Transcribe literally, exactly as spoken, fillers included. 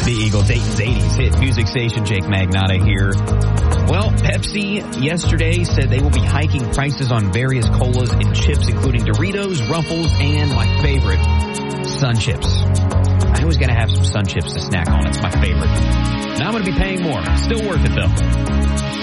The Eagle, Dayton's eighties hit music station. Jake Magnotta here. Well, Pepsi yesterday said they will be hiking prices on various colas and chips, including Doritos, Ruffles, and my favorite, Sun Chips. I always got to have some Sun Chips to snack on. It's my favorite. Now I'm going to be paying more. Still worth it, though.